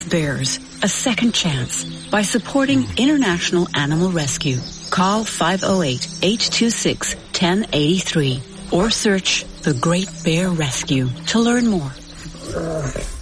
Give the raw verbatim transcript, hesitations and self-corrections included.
Bears a second chance by supporting International Animal Rescue. Call five oh eight, eight two six, one oh eight three or search The Great Bear Rescue to learn more.